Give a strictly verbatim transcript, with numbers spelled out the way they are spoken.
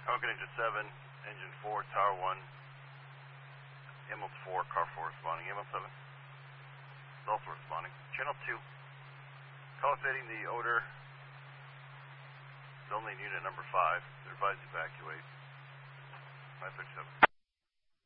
Falcon Engine seven, Engine four, Tower one, Emerald four, Car four responding. Emerald seven is also responding. Channel two, call updating the odor. Building unit number five. They're advised to evacuate. five thirty-seven.